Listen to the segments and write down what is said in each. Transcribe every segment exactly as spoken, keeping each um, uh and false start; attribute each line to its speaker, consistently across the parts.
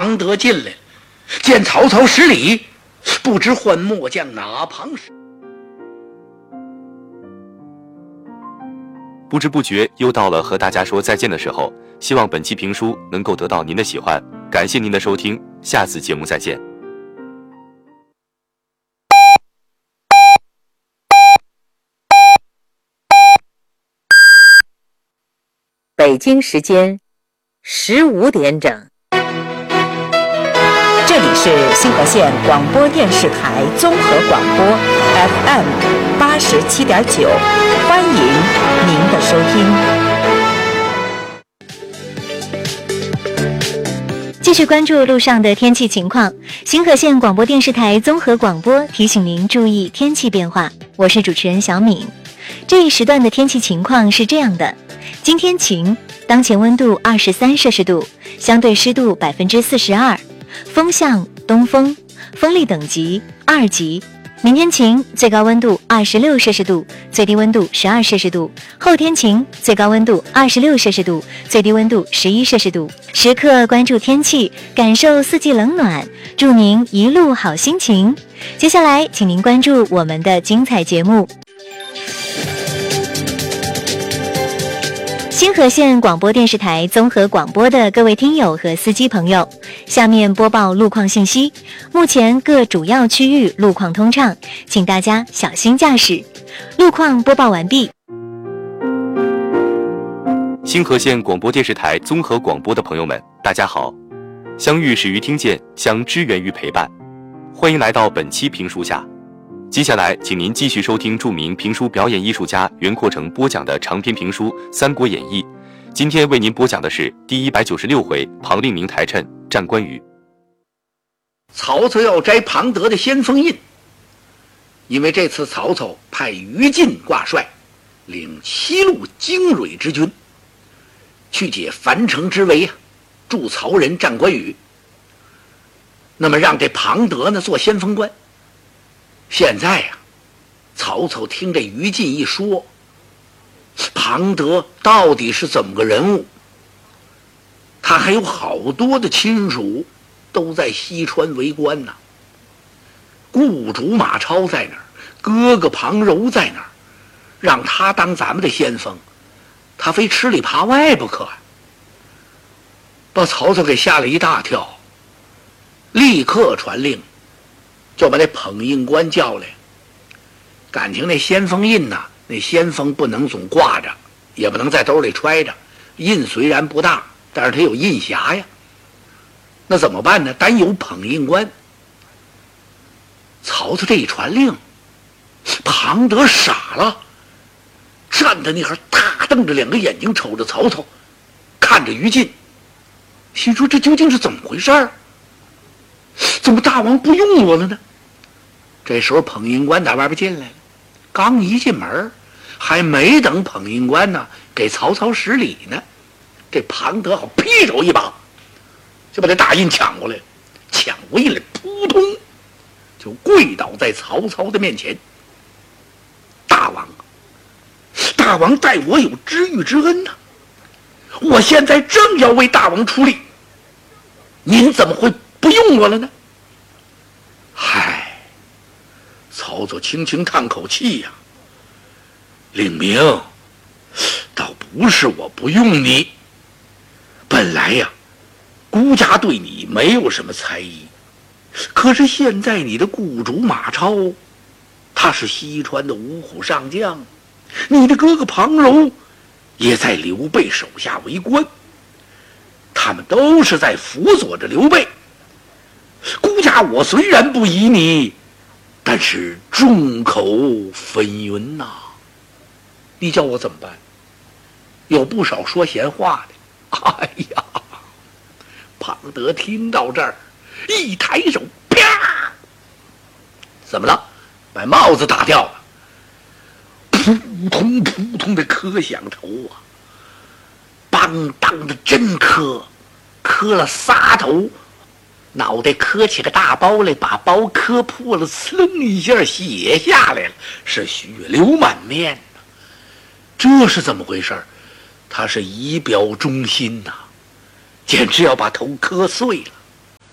Speaker 1: 庞德进来了，见曹操施礼，不知唤末将哪旁使。
Speaker 2: 不知不觉又到了和大家说再见的时候，希望本期评书能够得到您的喜欢，感谢您的收听，下次节目再见。
Speaker 3: 北京时间十五点整，这里是新河县广播电视台综合广播 F M 八十七点九，欢迎您的收听。
Speaker 4: 继续关注路上的天气情况，新河县广播电视台综合广播提醒您注意天气变化。我是主持人小敏。这一时段的天气情况是这样的：今天晴，当前温度二十三摄氏度，相对湿度百分之四十二，风向东风，风力等级二级。明天晴，最高温度二十六摄氏度，最低温度十二摄氏度。后天晴，最高温度二十六摄氏度，最低温度十一摄氏度。时刻关注天气，感受四季冷暖，祝您一路好心情。接下来，请您关注我们的精彩节目。新河县广播电视台综合广播的各位听友和司机朋友，下面播报路况信息。目前各主要区域路况通畅，请大家小心驾驶。路况播报完毕。
Speaker 2: 新河县广播电视台综合广播的朋友们，大家好！相遇始于听见，相知源于陪伴。欢迎来到本期评书下。接下来，请您继续收听著名评书表演艺术家袁阔成播讲的长篇评书《三国演义》。今天为您播讲的是第一百九十六回庞令明台谶战关羽。
Speaker 1: 曹操要摘庞德的先锋印，因为这次曹操派于禁挂帅，领七路精锐之军，去解樊城之围啊，助曹仁战关羽。那么让这庞德呢做先锋官。现在呀、啊，曹操听这于禁一说，庞德到底是怎么个人物？他还有好多的亲属都在西川为官呢。雇主马超在那儿，哥哥庞柔在那儿，让他当咱们的先锋，他非吃里扒外不可，把曹操给吓了一大跳，立刻传令。就把那捧印官叫来，感情那先锋印呐，那先锋不能总挂着，也不能在兜里揣着。印虽然不大，但是他有印匣呀。那怎么办呢？单有捧印官。曹操这一传令，庞德傻了，站在那块大瞪着两个眼睛瞅着曹操，看着于禁，心说这究竟是怎么回事儿？怎么大王不用我了呢？这时候捧印官打外边进来了，刚一进门，还没等捧印官呢给曹操施礼呢，这庞德好劈手一把就把这大印抢过来，抢过印来，扑通就跪倒在曹操的面前。大王，大王待我有知遇之恩呐、啊，我现在正要为大王出力，您怎么会不用我了呢？嗨，曹操轻轻叹口气呀、啊，令明，倒不是我不用你，本来呀，孤家对你没有什么猜疑，可是现在你的雇主马超，他是西川的五虎上将，你的哥哥庞柔也在刘备手下为官，他们都是在辅佐着刘备。孤家我虽然不疑你，但是众口纷纭呐、啊，你叫我怎么办？有不少说闲话的。哎呀，庞德听到这儿，一抬手，啪！怎么了？把帽子打掉了，扑通扑通的磕响头啊，梆当的真磕，磕了仨头。脑袋磕起个大包来，把包磕破了，呲楞一下血下来了，是血流满面呐。这是怎么回事？他是以表忠心呐、啊，简直要把头磕碎了。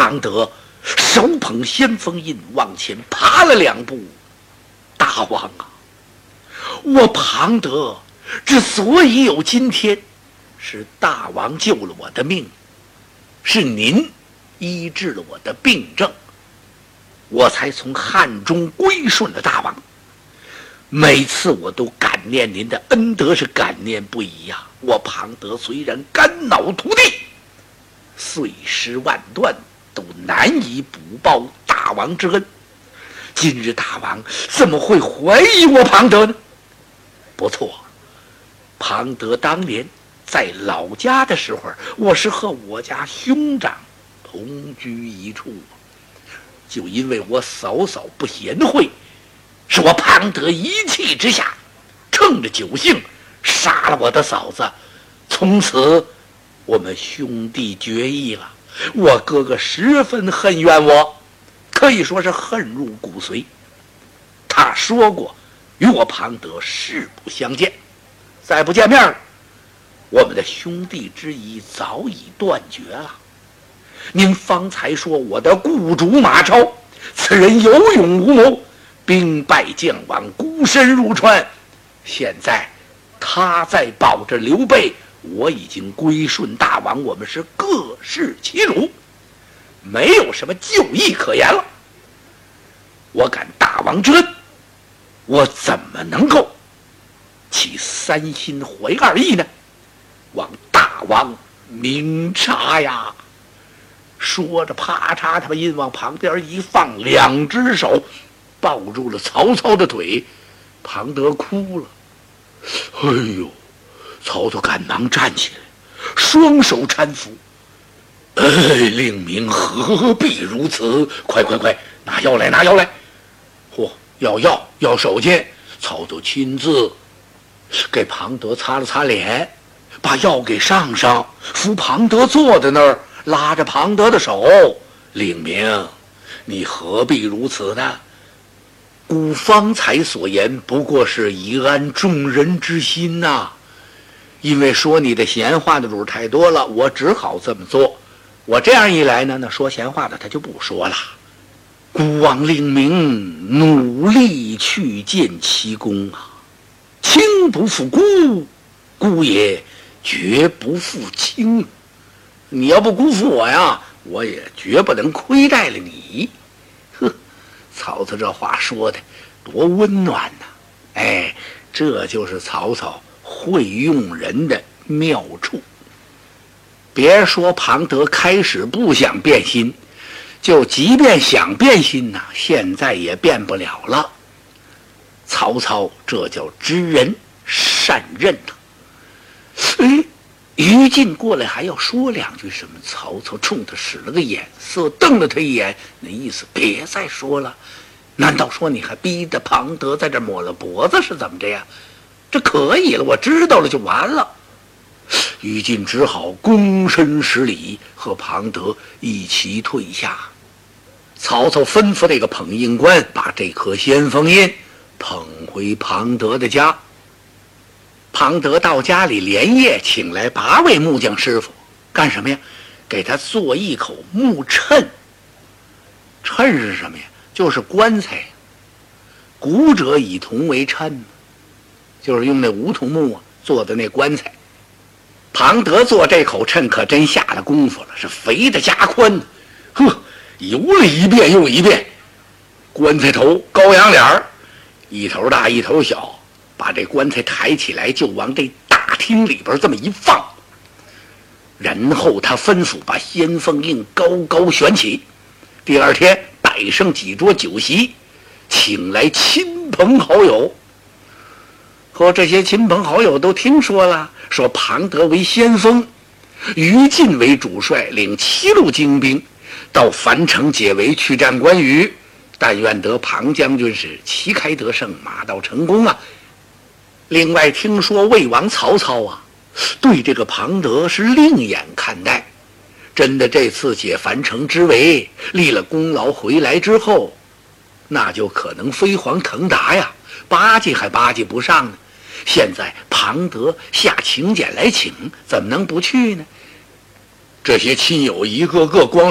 Speaker 1: 庞德手捧先锋印往前爬了两步。大王啊，我庞德之所以有今天，是大王救了我的命，是您医治了我的病症，我才从汉中归顺了大王。每次我都感念您的恩德，是感念不已呀。我庞德虽然肝脑涂地，碎尸万段，都难以补报大王之恩。今日大王怎么会怀疑我庞德呢？不错，庞德当年在老家的时候，我是和我家兄长同居一处，就因为我嫂嫂不贤惠，是我庞德一气之下，趁着酒兴杀了我的嫂子。从此我们兄弟决议了，我哥哥十分恨怨我，可以说是恨入骨髓。他说过与我庞德誓不相见，再不见面，我们的兄弟之谊早已断绝了。您方才说我的雇主马超，此人有勇无谋，兵败将亡，孤身入川，现在他在保着刘备，我已经归顺大王，我们是各事其主，没有什么旧义可言了。我感大王之恩，我怎么能够起三心怀二意呢？望大王明察呀！说着，啪嚓，他把印往旁边一放，两只手抱住了曹操的腿。庞德哭了。哎呦！曹操赶忙站起来，双手搀扶。哎，令明何必如此？快快快，拿药来，拿药来！嚯，要药，要手巾。曹操亲自给庞德擦了擦脸，把药给上上，扶庞德坐在那儿，拉着庞德的手。令明，你何必如此呢？孤方才所言不过是以安众人之心呐、啊。因为说你的闲话的主太多了，我只好这么做。我这样一来呢，那说闲话的他就不说了。孤望令明努力去见其功啊，卿不负孤，孤也绝不负卿。你要不辜负我呀，我也绝不能亏待了你。呵，曹操这话说的多温暖呐、啊！哎，这就是曹操会用人的妙处。别说庞德开始不想变心，就即便想变心呐，现在也变不了了。曹操这叫知人善任呐。哎，于禁过来还要说两句什么，曹操冲他使了个眼色，瞪了他一眼，那意思别再说了。难道说你还逼得庞德在这抹了脖子是怎么着呀？这可以了，我知道了就完了。于禁只好躬身施礼，和庞德一齐退下。曹操吩咐这个捧印官把这颗先锋印捧回庞德的家。庞德到家里连夜请来八位木匠师傅，干什么呀？给他做一口木衬。衬是什么呀？就是棺材。古者以铜为衬，就是用那梧桐木啊做的那棺材。庞德做这口衬可真下了功夫了，是肥的加宽的，呵，游了一遍又一遍。棺材头羔羊脸儿，一头大一头小，把这棺材抬起来就往这大厅里边这么一放。然后他吩咐把先锋印高高悬起。第二天摆上几桌酒席，请来亲朋好友。和这些亲朋好友都听说了，说庞德为先锋，于禁为主帅，领七路精兵到樊城解围，去战关羽。但愿得庞将军是旗开得胜，马到成功啊！另外听说魏王曹操啊，对这个庞德是另眼看待。真的这次解樊城之围，立了功劳回来之后，那就可能飞黄腾达呀，巴结还巴结不上呢。现在庞德下请柬来请，怎么能不去呢？这些亲友一个个光